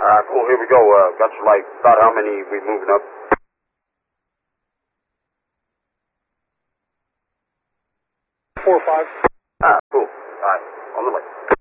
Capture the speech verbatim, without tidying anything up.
Uh, cool, here we go. Uh, got you like, about how many we moving up? Four or five. Ah, cool. Alright, on the way.